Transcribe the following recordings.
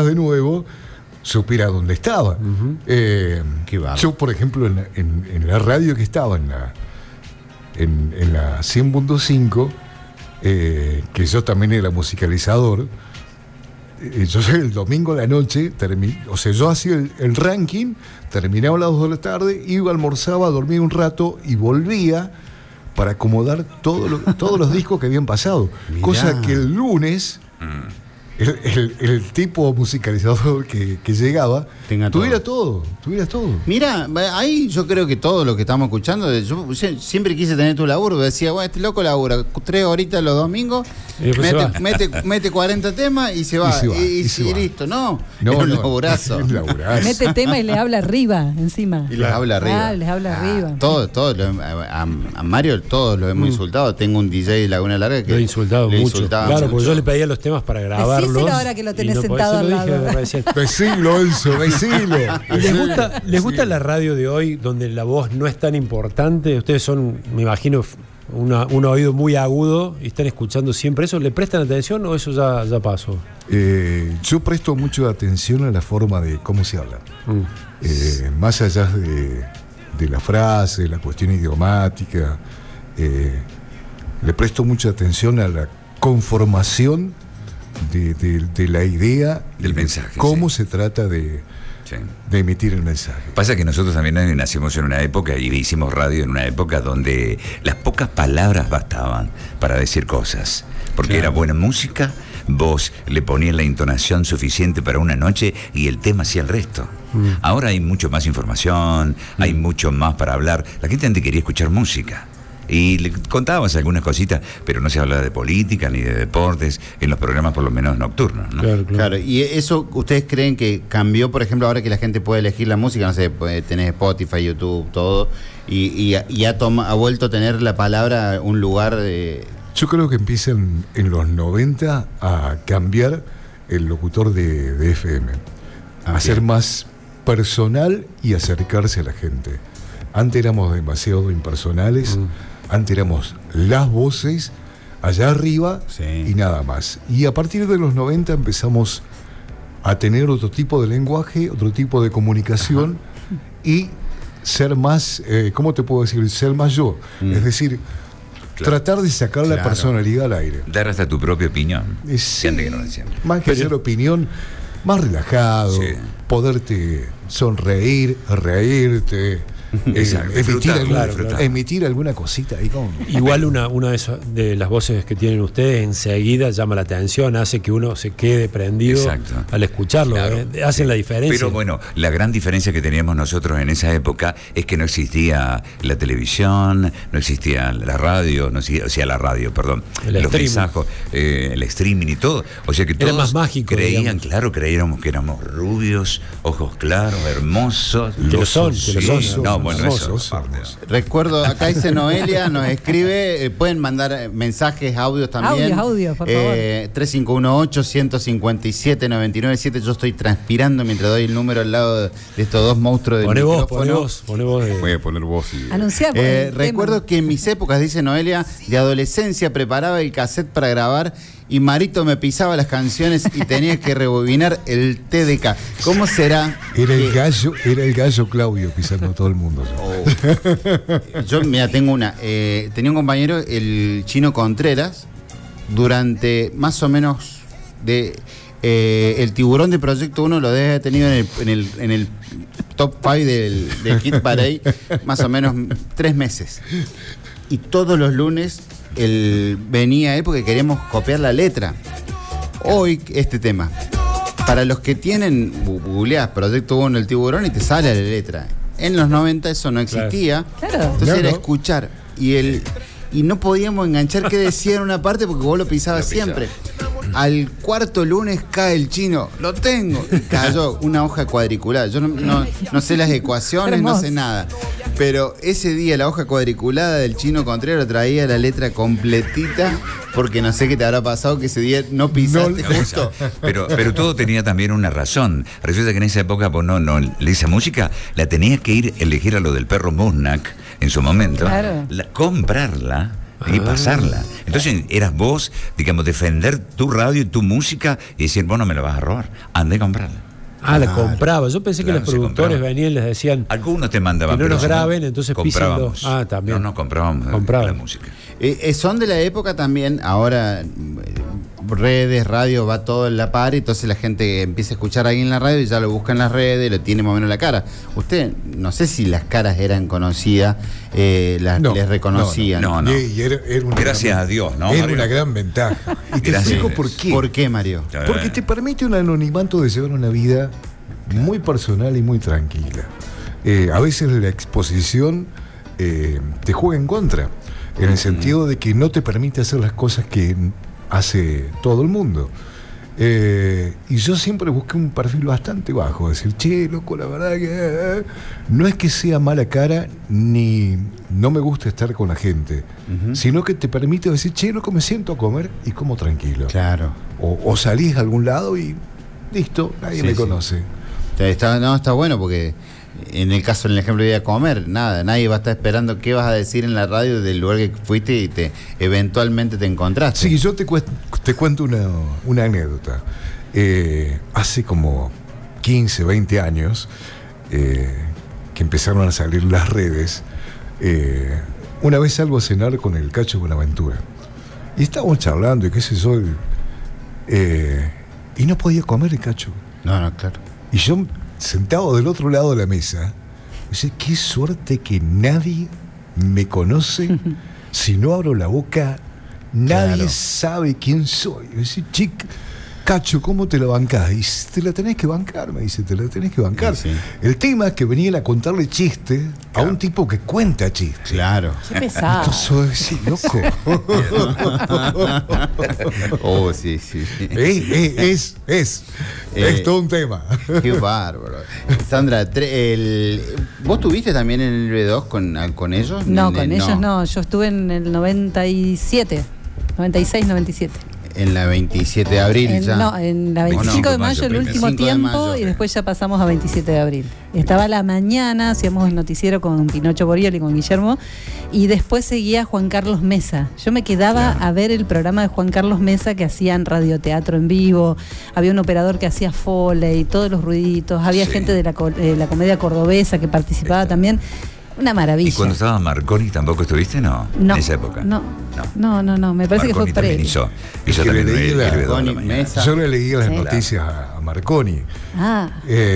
de nuevo, supiera dónde estaba. Yo, por ejemplo, en la radio que estaba, en la 100.5, que yo también era musicalizador, yo el domingo a la noche, yo hacía el ranking, terminaba a las 2 de la tarde, iba, almorzaba, dormía un rato y volvía para acomodar todos los discos que habían pasado. Mirá. Cosa que el lunes el tipo musicalizador que llegaba tuviera todo. Mira, ahí yo creo que todo lo que estamos escuchando, yo siempre quise tener tu laburo, decía, bueno, este loco labura 3 horitas los domingos, mete 40 temas y se va, y listo. No, es un laburazo. Mete tema y le habla arriba encima. Y les habla arriba. Les habla arriba. A Mario todos lo hemos insultado. Tengo un DJ de Laguna Larga que lo he insultado mucho. Claro, porque yo le pedía los temas para grabarlos. Decíselo ahora que lo tenés sentado al lado. Decilo, Enzo, decilo. ¿Les gusta la radio de hoy donde la voz no es tan importante? Ustedes son, me imagino, un oído muy agudo y están escuchando siempre eso. ¿Le prestan atención o eso ya pasó? Yo presto mucho atención a la forma de cómo se habla. Más allá de la frase, la cuestión idiomática, le presto mucha atención a la conformación de la idea del mensaje, cómo se trata de emitir el mensaje. Pasa que nosotros también nacimos en una época y hicimos radio en una época donde las pocas palabras bastaban para decir cosas, porque era buena música, vos le ponías la entonación suficiente para una noche y el tema hacía el resto. Ahora hay mucho más información, hay mucho más para hablar. La gente antes quería escuchar música. Y le contábamos algunas cositas, pero no se hablaba de política ni de deportes en los programas, por lo menos nocturnos, ¿no? Claro. ¿Y eso ustedes creen que cambió, por ejemplo, ahora que la gente puede elegir la música? No sé, tenés Spotify, YouTube, todo, y ha vuelto a tener la palabra un lugar de... Yo creo que empiezan en los 90 a cambiar el locutor de FM, a ser más personal y acercarse a la gente. Antes éramos demasiado impersonales. Antes éramos las voces allá arriba y nada más. Y a partir de los 90 empezamos a tener otro tipo de lenguaje, otro tipo de comunicación y ser más, ¿cómo te puedo decir? Ser más yo. Es decir, tratar de sacar la personalidad al aire. Dar hasta tu propia opinión. Más que hacer opinión, más relajado, poderte sonreír, reírte. Emitir alguna cosita ahí como... Igual una de las voces que tienen ustedes enseguida llama la atención, hace que uno se quede prendido al escucharlo. Hacen la diferencia. Pero bueno, la gran diferencia que teníamos nosotros en esa época es que no existía la televisión, no existía la radio, los mensajes, el streaming y todo. O sea que todos era más mágico, creíamos que éramos rubios, ojos claros, hermosos. Que lo son. Bueno, eso. Recuerdo, acá dice Noelia, nos escribe, pueden mandar mensajes, audios también. Audios, por favor. 3518-157-997. Yo estoy transpirando mientras doy el número al lado de estos dos monstruos del micrófono. Poné vos. Voy a poner voz. Recuerdo que en mis épocas, dice Noelia, de adolescencia preparaba el cassette para grabar y Marito me pisaba las canciones y tenía que rebobinar el TDK. ¿Cómo será? Era el gallo Claudio pisando a todo el mundo. Yo, mira, tenía un compañero, el Chino Contreras, durante más o menos el Tiburón de Proyecto 1 lo debe haber tenido en el top 5 del Hit Parade, más o menos 3 meses. Y todos los lunes él venía porque queríamos copiar la letra. Hoy este tema, para los que tienen, googleás Proyecto 1 el Tiburón y te sale la letra. En los 90 eso no existía. Entonces era escuchar y no podíamos enganchar qué decía en una parte porque vos lo pisabas siempre. Al cuarto lunes cae el Chino, lo tengo, y cayó una hoja cuadriculada. Yo no sé las ecuaciones, no sé nada, pero ese día la hoja cuadriculada del Chino Contreras traía la letra completita, porque no sé qué te habrá pasado que ese día no pisaste justo. Pero todo tenía también una razón. Resulta que en esa época esa música la tenías que elegir a lo del perro Musnack en su momento, comprarla, y pasarla. Entonces eras vos, digamos, defender tu radio y tu música y decir, vos no me la vas a robar, andé a comprarla. La compraba. Yo pensé que Claro, los productores venían y les decían algunos te mandaban, que no pero nos si graben, entonces comprábamos. también. No, comprábamos la música. Son de la época también, ahora redes, radio, va todo en la par, entonces la gente empieza a escuchar ahí en la radio y ya lo busca en las redes, lo tiene más o menos la cara. Usted, no sé si las caras eran conocidas, les reconocían. No. Y era una Gracias gran- a Dios, ¿no, Era Mario? una gran ventaja. Y te Gracias. explico por qué. ¿Por qué, Mario? Porque te permite un anonimato de llevar una vida muy personal y muy tranquila. A veces la exposición te juega en contra, en el sentido de que no te permite hacer las cosas que hace todo el mundo. Y yo siempre busqué un perfil bastante bajo, decir, che, loco, la verdad que no es que sea mala cara, ni no me gusta estar con la gente, sino que te permite decir, che, loco, me siento a comer y como tranquilo. Claro. O salís a algún lado y listo, nadie me conoce. Está bueno porque en el caso, en el ejemplo de ir a comer, nadie va a estar esperando qué vas a decir en la radio del lugar que fuiste y eventualmente te encontraste. Sí, yo te cuento una anécdota. Hace como 15, 20 años que empezaron a salir las redes, una vez salgo a cenar con el Cacho Buenaventura y estábamos charlando y qué sé yo, y no podía comer el Cacho. No, claro. Y yo, sentado del otro lado de la mesa, dice, qué suerte que nadie me conoce. Si no abro la boca, nadie Claro. sabe quién soy. Y dice, Cacho, ¿cómo te la bancás? Y dice, te la tenés que bancar, me dice, te la tenés que bancar. Sí. El tema es que venía a contarle chistes a un tipo que cuenta chistes. Claro. Qué pesado. Entonces, sí, loco. Oh, sí. Es todo un tema. Qué bárbaro. Sandra, ¿vos tuviste también en el B2 con ellos? No, con ellos no. Yo estuve en el 97, 96, 97. En la 27 de abril ya. No, en la 25 de mayo, el último 25 de tiempo, mayo. y después ya pasamos a 27 de abril. Estaba a la mañana, hacíamos el noticiero con Pinocho Borioli y con Guillermo, y después seguía Juan Carlos Mesa. Yo me quedaba a ver el programa de Juan Carlos Mesa, que hacían radioteatro en vivo, había un operador que hacía foley, todos los ruiditos, había gente de la comedia cordobesa que participaba también. Una maravilla. ¿Y cuando estaba Marconi tampoco estuviste? No. No, En esa época. No, me parece que Marconi fue también previo. hizo Es que también le leí el la- B2 de la Marconi, mañana. Mesa. Yo le leí las Sí. noticias a Marconi. Ah,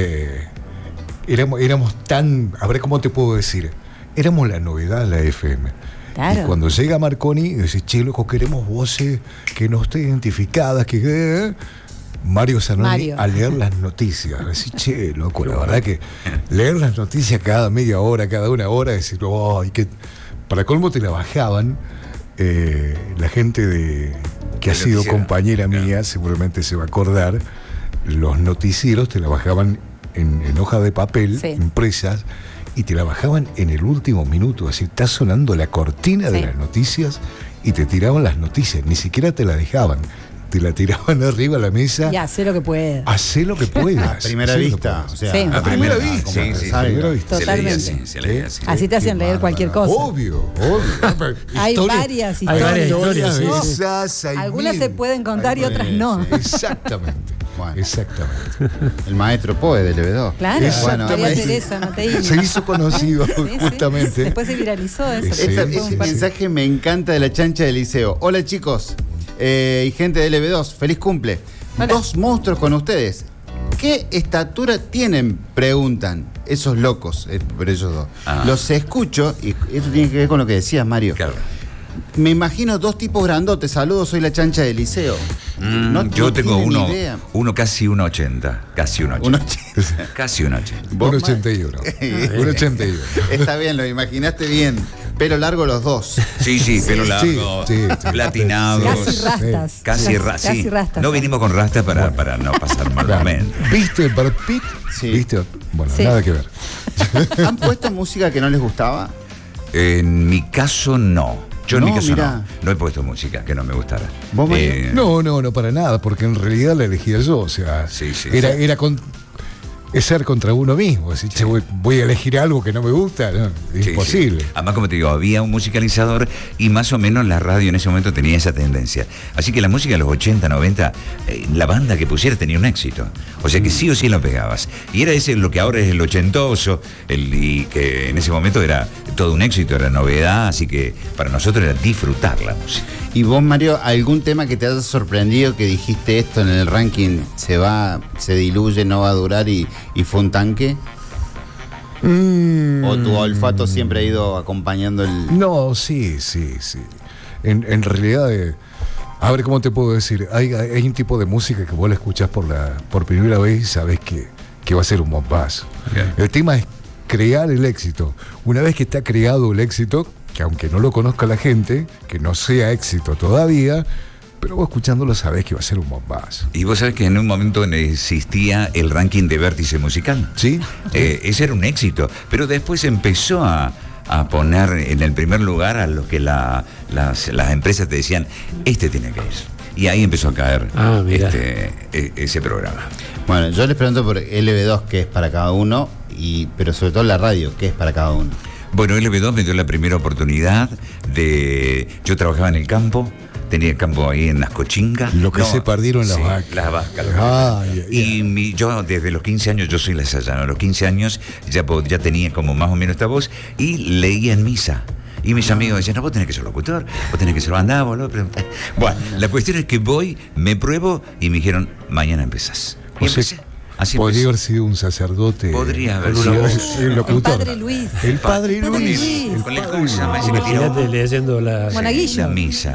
Éramos tan, a ver cómo te puedo decir, éramos la novedad de la FM. Claro. Y cuando llega Marconi, dice, che, loco, queremos voces que no estén identificadas, que Mario Zanoni Mario. a leer las noticias. Decir, che, loco, la verdad que leer las noticias cada media hora, cada una hora, decir, ay, que para colmo te la bajaban. La gente que ha El sido noticiero. compañera Claro. mía seguramente se va a acordar, los noticieros te la bajaban en hoja de papel, Sí. impresas, y te la bajaban en el último minuto. Así está sonando la cortina de Sí. las noticias y te tiraban las noticias, ni siquiera te la dejaban, te la tiraban arriba a la mesa. ya, sé lo que puede. Hacé lo que puedas. A primera hacé lo que vista. puedas. O sea, Sí. A primera Como vista. Sí, sí. a primera vista. Se leía Totalmente. así, se leía así. Así te hacen Qué leer cualquier bárbara. cosa. Obvio. Hay varias Hay varias historias. historias, sí. Esas hay Algunas se mil. pueden contar y Hay otras mil. no. Exactamente. Bueno. Exactamente. El maestro Poe del B2. Claro, Exactamente. María Teresa Mateín. Se hizo conocido, Sí, sí. justamente. Después se viralizó eso. Sí, Fue un Ese par- mensaje me encanta de la chancha del liceo. Hola chicos y gente del LB2, feliz cumple. Hola. 2 monstruos con ustedes. ¿Qué estatura tienen? Preguntan esos locos, pero ellos dos. Ah. Los escucho, y esto tiene que ver con lo que decías, Mario. Claro. Me imagino 2 tipos grandotes. Saludos, soy la chancha del liceo. Yo tengo tienen idea. uno casi 1,80. Casi 1,80. Casi 1,80. ¿Vos, 1,81. 1,81. Está bien, lo imaginaste bien. Pelo largo los dos. Sí, pelo largo, sí, sí. platinados. Casi rastas. Casi Casi rastas. No vinimos con rastas para no pasar mal Claro. momento. ¿Viste Brad Pitt? Sí. ¿Viste? Bueno, Sí. nada que ver. ¿Han puesto música que no les gustaba? En mi caso, no. Yo en No, mi caso mirá. no he puesto música que no me gustara. ¿Vos, Mario? No, para nada, porque en realidad la elegía yo. O sea, Sí, sí. era con. es ser contra uno mismo. Si voy a elegir algo que no me gusta, no, es imposible. Sí. Además, como te digo, había un musicalizador y más o menos la radio en ese momento tenía esa tendencia. Así que la música de los 80, 90, la banda que pusieras tenía un éxito. O sea que sí o sí lo pegabas. Y era ese lo que ahora es el ochentoso, y que en ese momento era todo un éxito, era novedad, así que para nosotros era disfrutar la música. Y vos, Mario, ¿algún tema que te haya sorprendido que dijiste esto en el ranking se diluye, no va a durar y fue un tanque? ¿O tu olfato siempre ha ido acompañando el...? No, sí. En realidad, a ver, ¿cómo te puedo decir? Hay un tipo de música que vos la escuchás por primera vez y sabés que va a ser un bombazo. Bien. El tema es crear el éxito. Una vez que está creado el éxito, que aunque no lo conozca la gente, que no sea éxito todavía, pero vos escuchándolo sabés que va a ser un bombazo. Y vos sabés que en un momento existía el ranking de Vértice Musical. Sí. Ese era un éxito, pero después empezó a poner en el primer lugar a lo que las empresas te decían, este tiene que ir. Y ahí empezó a caer ese programa. Bueno, yo les pregunto por LB2, qué es para cada uno, pero sobre todo la radio, qué es para cada uno. Bueno, LB2 me dio la primera oportunidad yo trabajaba en el campo, tenía el campo ahí en las cochingas. Lo que se perdieron las vacas. Las vacas. Y yo desde los 15 años, yo soy lasallano, a los 15 años ya tenía como más o menos esta voz y leía en misa. Y mis amigos decían, no, vos tenés que ser locutor, vos tenés que ser bandado, boludo. Bueno, la cuestión es que voy, me pruebo y me dijeron, mañana empezás. Y empecé. Podría haber sido un sacerdote. Podría haber sido el locutor. El Padre Luis. El Padre Luis. Con el cosa, imagínate leyendo la misa.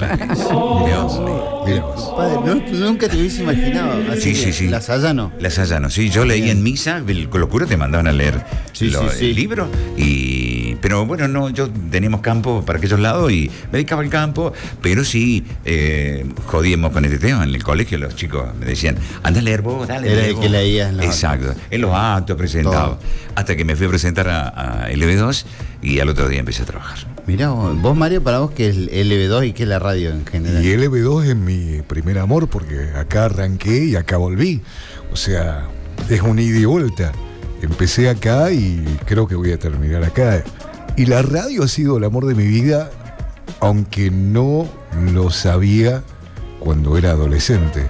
Mirá vos. Padre, nunca te hubiese imaginado. Así sí. Lasallano, sí. Yo leía en misa, con locura te mandaban a leer el libro. Pero bueno, no, yo teníamos campo para aquellos lados y me dedicaba al campo, pero sí jodíamos con este tema. En el colegio los chicos me decían, anda a leer vos, dale. Era el que leías en la Exacto, en los actos presentados. Hasta que me fui a presentar a LB2 y al otro día empecé a trabajar. Mirá, vos, Mario, para vos, ¿qué es el LB2 y qué es la radio en general? Y LB2 es mi primer amor porque acá arranqué y acá volví. O sea, es un ida y vuelta. Empecé acá y creo que voy a terminar acá. Y la radio ha sido el amor de mi vida, aunque no lo sabía cuando era adolescente.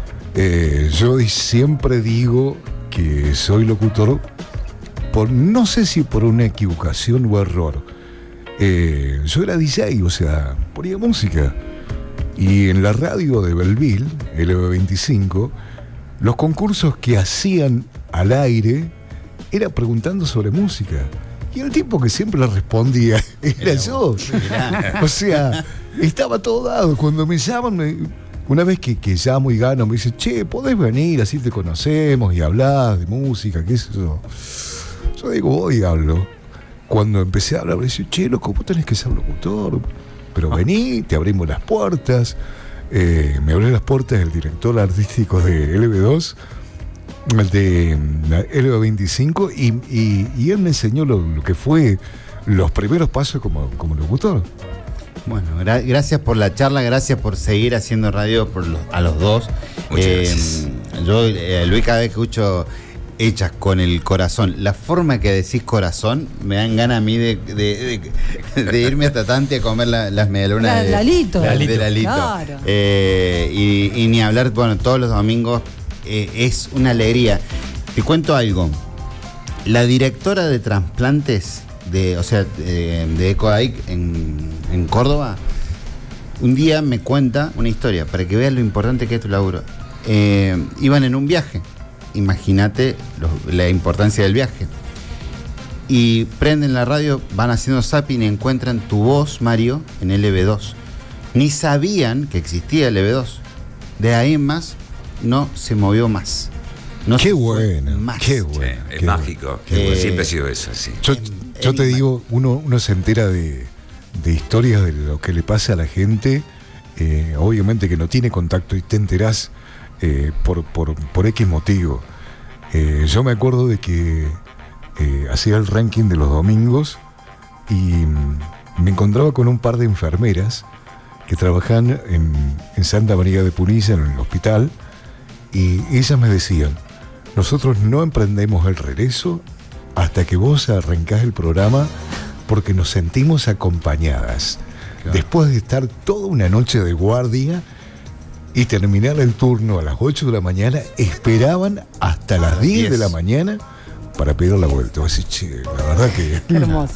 Yo siempre digo que soy locutor no sé si por una equivocación o error. Yo era DJ, o sea, ponía música. Y en la radio de Belleville, LB25, los concursos que hacían al aire era preguntando sobre música. Y el tipo que siempre le respondía era yo. O sea, estaba todo dado. Cuando me llaman, una vez que llamo y gano, me dice, che, podés venir, así te conocemos y hablas de música, qué es eso. Yo digo, voy y hablo. Cuando empecé a hablar, me dice, che, loco, vos tenés que ser locutor. Pero vení, te abrimos las puertas. Me abrió las puertas el director artístico de LB2, el de LB25, y él me enseñó lo que fue los primeros pasos como locutor. Bueno, gracias por la charla, gracias por seguir haciendo radio a los dos. Muchas gracias. Yo, Luis, cada vez que escucho hechas con el corazón, la forma que decís corazón, me dan ganas a mí de irme hasta Tante a comer las medialunas de Lalito. Claro. Y ni hablar, bueno, todos los domingos es una alegría. Te cuento algo. La directora de trasplantes de EcoAIC en Córdoba, un día me cuenta una historia para que veas lo importante que es tu laburo. Iban en un viaje, imagínate la importancia del viaje, y prenden la radio, van haciendo zapping y encuentran tu voz, Mario, en LB2. Ni sabían que existía LB2. De ahí en más no se movió más. Qué bueno, qué bueno. Sí, es mágico. Siempre ha sido eso, sí. Yo te digo, uno se entera de historias de lo que le pasa a la gente, obviamente que no tiene contacto, y te enterás por X motivo. Yo me acuerdo de que hacía el ranking de los domingos y me encontraba con un par de enfermeras que trabajan en Santa María de Punilla, en el hospital, y ellas me decían, nosotros no emprendemos el regreso hasta que vos arrancás el programa, porque nos sentimos acompañadas. Claro. Después de estar toda una noche de guardia y terminar el turno a las 8 de la mañana, esperaban hasta las 10 de la mañana para pedir la vuelta. Vos decís, che, la verdad que... Hermoso.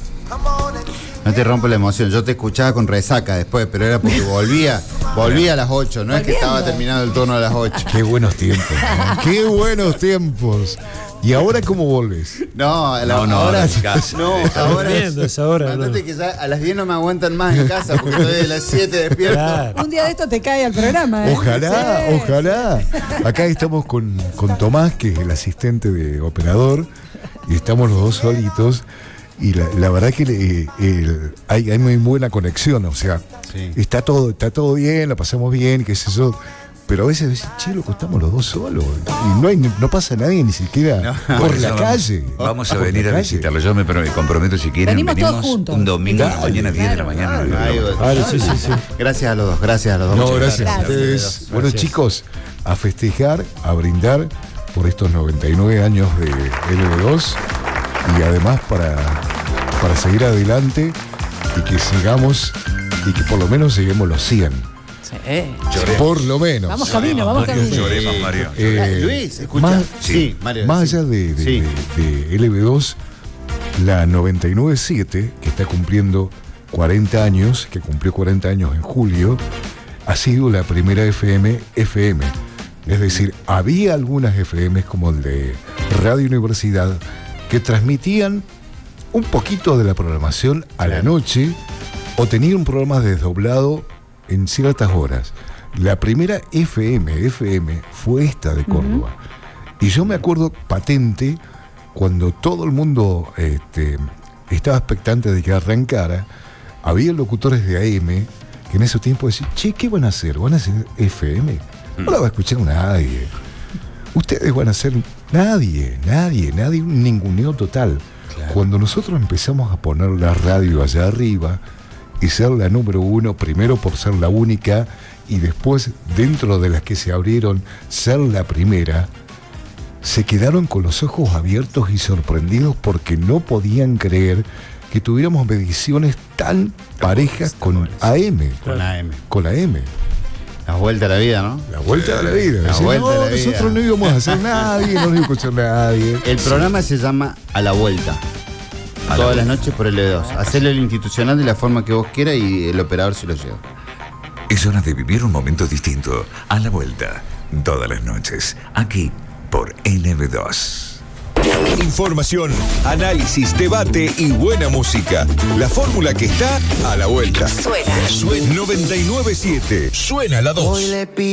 No te rompo la emoción, yo te escuchaba con resaca después, pero era porque volvía a las 8, no es que estaba terminando el turno a las 8. Qué buenos tiempos, ¿no? Qué buenos tiempos. ¿Y ahora cómo volves? No, ahora en casa. No, ahora Durmiendo esa hora, Mandate no. que ya a las 10 no me aguantan más en casa porque estoy de las 7 despierto. Claro. Un día de esto te cae al programa, ¿eh? Ojalá, Sí. ojalá. Acá estamos con Tomás, que es el asistente de operador, y estamos los dos solitos. Y la verdad que hay muy buena conexión, o sea, Sí. está todo bien, la pasamos bien, qué sé yo. Pero a veces decís, che, loco, estamos los dos solos. Y no pasa nadie ni siquiera por la calle. Vamos a Por venir la a calle. visitarlo. Yo me comprometo, si quieren, Venimos todos juntos. un domingo en la Dale, mañana, 10 de la mañana. Ay, Vale, sí. Gracias a los dos, gracias a los dos. No, Muchas gracias a gracias. ustedes. Bueno, Gracias. chicos, a festejar, a brindar por estos 99 años de LB2 y además para seguir adelante y que sigamos y que por lo menos lleguemos los 100. Por lo menos. Vamos camino, vamos camino. Lloremos, Mario. Luis, escucha. Más, Sí, Mario. más sí. allá de Sí. LB2, la 99.7, que está cumpliendo 40 años, que cumplió 40 años en julio, ha sido la primera FM. Es decir, había algunas FMs como el de Radio Universidad que transmitían un poquito de la programación a la noche o tenían un programa desdoblado en ciertas horas. La primera FM fue esta de Córdoba. Y yo me acuerdo patente cuando todo el mundo estaba expectante de que arrancara. Había locutores de AM que en ese tiempo decían, che, ¿qué van a hacer? ¿Van a hacer FM? No la va a escuchar nadie. Ustedes van a hacer nadie, un ninguneo total. Claro. Cuando nosotros empezamos a poner la radio allá arriba y ser la número uno, primero por ser la única y después dentro de las que se abrieron ser la primera, se quedaron con los ojos abiertos y sorprendidos porque no podían creer que tuviéramos mediciones tan parejas con AM. Con AM. Con AM. La vuelta a la vida, ¿no? La vuelta de la vida. La Decían, vuelta no, de la vida. nosotros no íbamos a hacer nadie, no nos iba a escuchar nadie. El programa se llama A la Vuelta. Todas las noches por L2. Hacerlo el institucional de la forma que vos quieras y el operador se lo lleva. Es hora de vivir un momento distinto. A la vuelta, todas las noches, aquí por LB2. Información, análisis, debate y buena música. La fórmula que está a la vuelta. Suena 99.7. Suena la 2.